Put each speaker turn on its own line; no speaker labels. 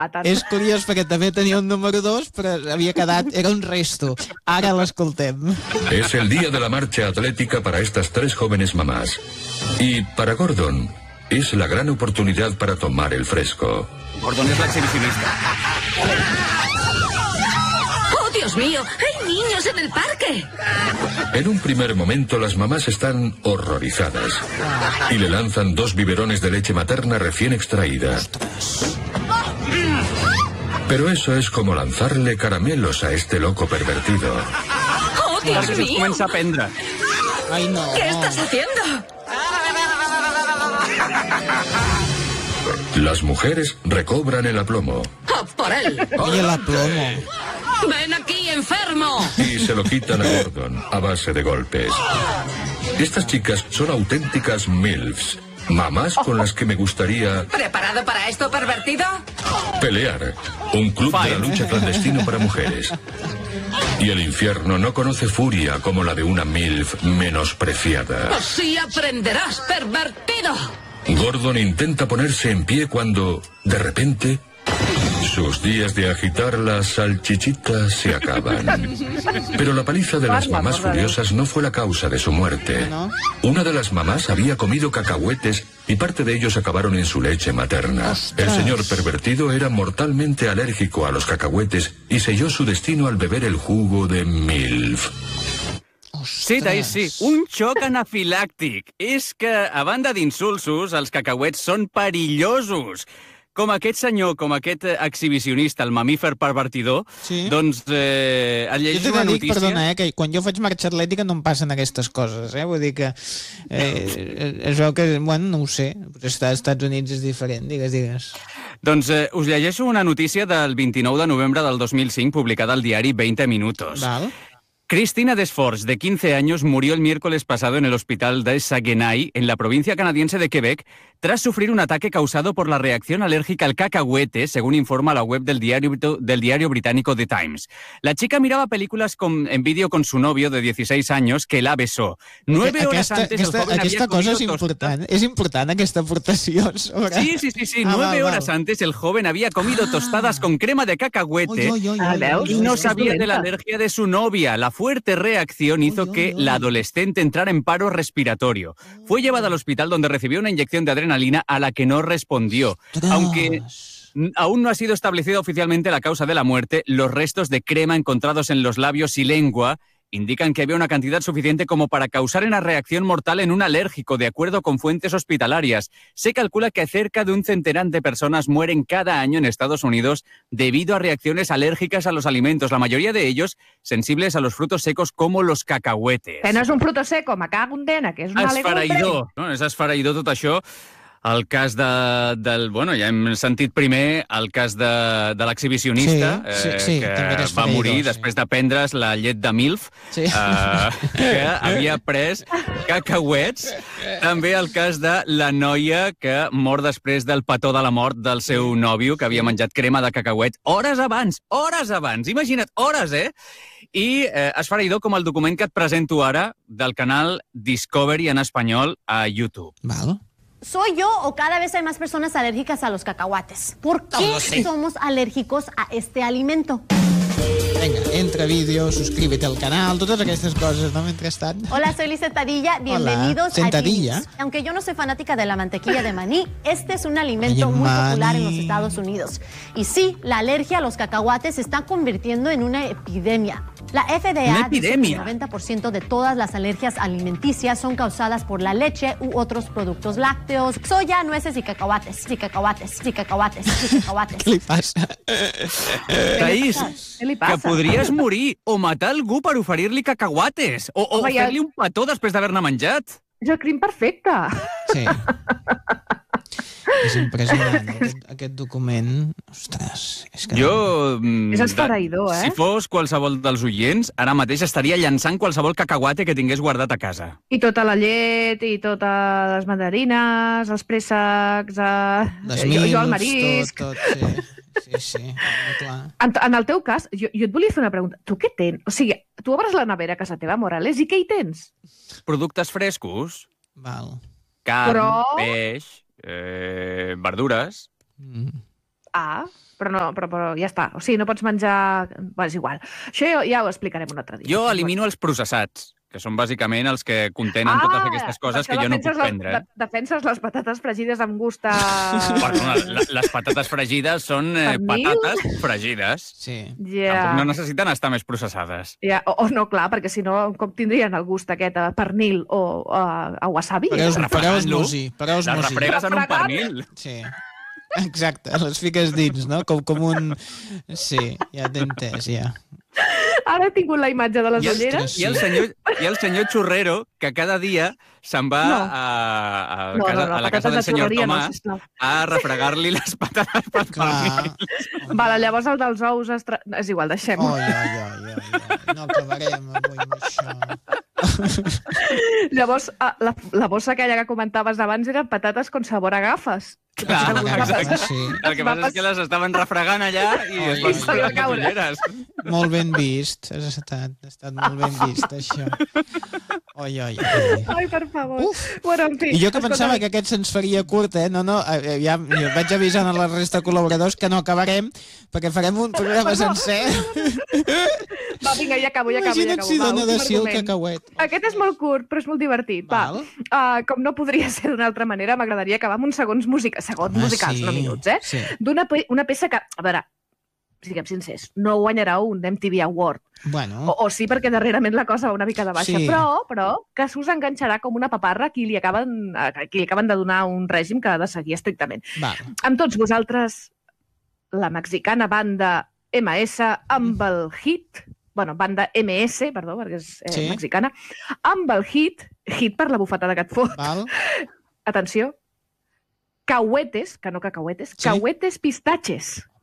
És curiós perquè també tenia un número 2, però havia quedat, era un resto. Ara l'escoltem.
Es el día de la marcha atlética para estas 3 jóvenes mamás. Y para Gordon, es la gran oportunidad para tomar el fresco.
Gordon es la exhibicionista.
¡Oh, Dios mío! ¡Hay niños en el parque!
En un primer momento las mamás están horrorizadas y le lanzan 2 biberones de leche materna recién extraída. Pero eso es como lanzarle caramelos a este loco pervertido.
¡Oh, Dios
Perquè se'ls
mío!
comença a prendre.
Ai, no.
¿Qué estás haciendo?
Las mujeres recobran el aplomo
¡Oh, por él!
I el plomo.
¡Ven aquí, enfermo!
y se lo quitan a Gordon a base de golpes. Estas chicas son auténticas MILFs, mamás con las que me gustaría
¿Preparado para esto, pervertido?
pelear. Un club de la lucha clandestino para mujeres. Y el infierno no conoce furia como la de una MILF menospreciada.
Así aprenderás, pervertido.
Gordon intenta ponerse en pie cuando, de repente, sus días de agitar la salchichita se acaban. Pero la paliza de las mamás furiosas no fue la causa de su muerte. Una de las mamás había comido cacahuetes y parte de ellos acabaron en su leche materna. El señor pervertido era mortalmente alérgico a los cacahuetes y selló su destino al beber el jugo de MILF.
Sí, Taís, sí. Un xoc anafilàctic. És que, a banda d'insulsos, els cacauets són perillosos. Com aquest senyor, com aquest exhibicionista, el mamífer pervertidor,
Sí.
doncs et
Jo
llegeixo
t'he
una
de dir,
notícia...
perdona, que quan jo faig marxa atlètica no em passen aquestes coses, Vull dir que es veu que, bueno, no ho sé, però estar als Estats Units és diferent, digues.
Doncs us llegeixo una notícia del 29 de novembre del 2005, publicada al diari 20 Minutos.
Val?
Cristina Desforges, de 15 años, murió el miércoles pasado en el hospital de Saguenay, en la provincia canadiense de Quebec, tras sufrir un ataque causado por la reacción alérgica al cacahuete, según informa la web del diario británico The Times. La chica miraba películas en vídeo con su novio de 16 años, que la besó. 9 horas antes el joven
aquesta
había
cosa
comido
és important, aquesta aportació sobre...
Sí. 9 horas antes el joven había comido tostadas con crema de cacahuete y no sabía de la alergia de su novia. La fuerte reacción hizo que la adolescente entrara en paro respiratorio. Fue llevada al hospital donde recibió una inyección de adrenalina a la que no respondió. Aunque aún no ha sido establecida oficialmente la causa de la muerte, los restos de crema encontrados en los labios y lengua indican que había una cantidad suficiente como para causar una reacción mortal en un alérgico, de acuerdo con fuentes hospitalarias. Se calcula que cerca de 100 de personas mueren cada año en Estados Unidos debido a reacciones alérgicas a los alimentos, la mayoría de ellos sensibles a los frutos secos como los cacahuetes.
Que no és un fruto seco, me cago en dena, que és una legumbre.
Esfereïdor, no? És esfereïdor tot això. El cas bueno, ja hem sentit primer el cas de l'exhibicionista,
Sí,
que
també era
va
esfereïdor,
morir
sí.
després de prendre's la llet de MILF,
Sí.
que havia pres cacauets. També el cas de la noia que mor després del petó de la mort del seu nòvio, que havia menjat crema de cacauet hores abans! Imagina't, hores, I esfereïdor com el document que et presento ara del canal Discovery en espanyol a YouTube.
Val?
¿Soy yo o cada vez hay más personas alérgicas a los cacahuates? ¿Por qué somos alérgicos a este alimento?
Venga, entra vídeo, suscríbete al canal, totes aquestes coses, no? Mentrestant.
Hola, soy Liz Sentadilla. Bienvenidos a
Sentadilla.
Jeans. Aunque yo no soy fanática de la mantequilla de maní, este es un alimento
Oye,
muy
maní.
popular en los Estados Unidos. Y sí, la alergia a los cacahuates se está convirtiendo en una epidemia. La FDA dice que el 90% de todas las alergias alimenticias son causadas por la leche u otros productos lácteos, soya, nueces y cacahuates. Y cacahuates, y cacahuates, y cacahuates.
Què li passa?
Taís,
Què li
que
passa?
podries morir o matar algú per oferir-li cacahuates o
Home, ja-
fer-li un petó després d'haver-ne menjat.
És el crim perfecte.
Sí. És impressionant, aquest document. Ostres, és que...
Jo...
És esfereïdor,
Si fos qualsevol dels oients, ara mateix estaria llançant qualsevol cacahuate que tingués guardat a casa.
I tota la llet, i totes les mandarines, els préssecs,
Les
jo el
mils,
marisc.
tot, sí, clar.
En el teu cas, jo et volia fer una pregunta. Tu què tens? O sigui, tu obres la nevera a casa teva, Morales, i què hi tens?
Productes frescos,
Val.
carn,
Però-
peix, verdures...
Però ja està. O sigui, no pots menjar... Bé, és igual. Això ja ho explicarem un altre dia.
Jo elimino els processats, que són bàsicament els que contenen totes aquestes coses que jo no puc prendre.
Defenses les patates fregides amb gust a...
Perdona, les patates fregides són patates fregides.
Sí.
Tampoc no necessiten estar més processades.
O no, clar, perquè si no, com tindrien el gust aquest a pernil o a wasabi?
Per osmosi.
Les refregues en un pernil.
Sí. Exacte, les fiques dins, no? Com un... Sí, ja t'he entès, ja.
Ara he tingut la imatge de les ulleres.
I el senyor Churrero, que cada dia se'n va a la casa del senyor Tomàs a refregar-li les patates pel pernil.
Vale, llavors el dels ous... És igual, deixem-ho.
No acabarem avui amb això.
Llavors, la bossa aquella que comentaves abans eren patates con sabor a gafes.
Clar, exacte. El que passa és que les estaven refregant allà i es van posar les ulleres.
Molt ben vist. Ha estat molt ben vist, això. Ai,
per favor. Bueno, en fi,
I jo que pensava que aquest se'ns faria curt, No, ja vaig avisant a la resta de col·laboradors que no acabarem, perquè farem un programa sencer.
Va, vinga, ja acabo.
Imagina't si dona de si el cacauet.
Aquest és molt curt, però és molt divertit. Com no podria ser d'una altra manera, m'agradaria acabar amb uns segons musicals, no minuts, d'una peça que, a veure, siguem sincers, no guanyarà un MTV Award.
Bueno.
O sí, perquè darrerament la cosa va una mica de baixa, però que s'us enganxarà com una paparra a qui li acaben de donar un règim que ha de seguir estrictament. Amb tots vosaltres, la mexicana banda MS amb el hit, banda MS, perdó, perquè és mexicana, amb el hit per la bufetada que et fot. Atenció, Cahuetes, que no cacahuetes, Cahuetes Pistaches.